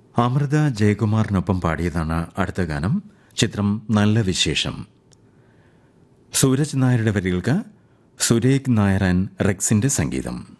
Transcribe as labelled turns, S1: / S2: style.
S1: അമൃത ജയകുമാറിനൊപ്പം പാടിയതാണ് അടുത്ത ഗാനം. ചിത്രം നല്ല വിശേഷം. സൂരജ് നായരുടെ വരികൾക്ക് സുരേഖ് നായർ ആൻഡ് റെക്സിന്റെ സംഗീതം.